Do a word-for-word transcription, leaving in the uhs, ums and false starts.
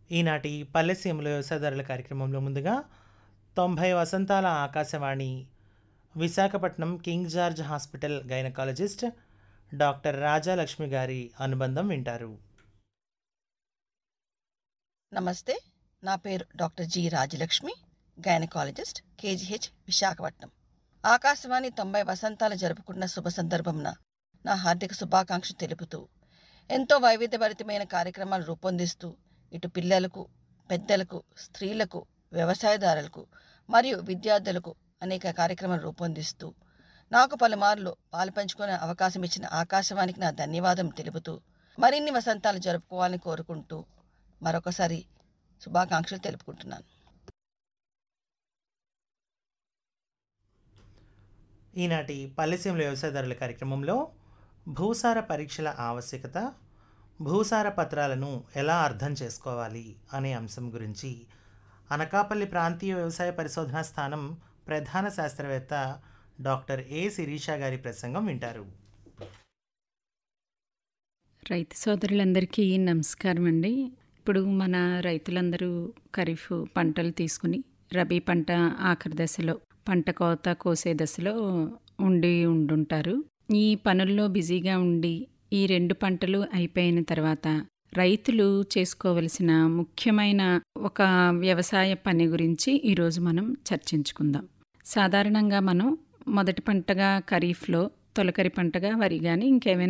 ఈనాటి పల్లెసీమల వ్యవసాయదారుల కార్యక్రమంలో ముందుగా తొంభై వసంతాల Akashvani Visakhapatnam king George hospital gynaecologist doctor Rajalakshmi గారి అనుబంధం వింటారు. నమస్తే, నా పేరు doctor G Rajalakshmi, gynaecologist, KGH, Visakhapatnam. Akashvani తొంభై వసంతాలు జరుపుకున్న శుభ సందర్భంన నా హార్దిక శుభాకాంక్షలు తెలుపుతూ ఎంతో వైవిధ్యభరితమైన కార్యక్రమాలు రూపొందిస్తూ ఇటు పిల్లలకు, పెద్దలకు, స్త్రీలకు, వ్యవసాయదారులకు మరియు విద్యార్థులకు అనేక కార్యక్రమాలు రూపొందిస్తూ నాకు పలుమార్లు పాలుపంచుకునే అవకాశం ఇచ్చిన ఆకాశవాణికి నా ధన్యవాదం తెలుపుతూ మరిన్ని వసంతాలు జరుపుకోవాలని కోరుకుంటూ మరొకసారి శుభాకాంక్షలు తెలుపుకుంటున్నాను. ఈనాటి పల్లెసీమల వ్యవసాయదారుల కార్యక్రమంలో భూసార పరీక్షల ఆవశ్యకత, భూసార పత్రాలను ఎలా అర్థం చేసుకోవాలి అనే అంశం గురించి అనకాపల్లి ప్రాంతీయ వ్యవసాయ పరిశోధనా స్థానం ప్రధాన శాస్త్రవేత్త డాక్టర్ ఏ శిరీష గారి ప్రసంగం వింటారు. రైతు సోదరులందరికీ నమస్కారం అండి. ఇప్పుడు మన రైతులందరూ ఖరీఫ్ పంటలు తీసుకుని రబీ పంట ఆఖరి దశలో, పంట కోత కోసే దశలో ఉండి ఉండుంటారు. ఈ పనుల్లో బిజీగా ఉండి ఈ రెండు పంటలు అయిపోయిన తర్వాత రైతులు చేసుకోవలసిన ముఖ్యమైన ఒక వ్యవసాయ పని గురించి ఈరోజు మనం చర్చించుకుందాం. సాధారణంగా మనం మొదటి పంటగా ఖరీఫ్లో, తొలకరి పంటగా వరి కానీ ఇంకేమైనా